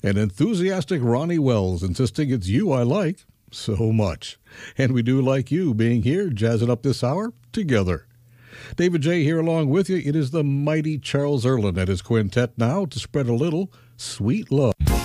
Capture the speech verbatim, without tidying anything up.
and enthusiastic Ronnie Wells insisting it's you I like so much. And we do like you being here, jazzing up this hour together. David J. here along with you. It is the mighty Charles Earland at his quintet now to spread a little sweet love.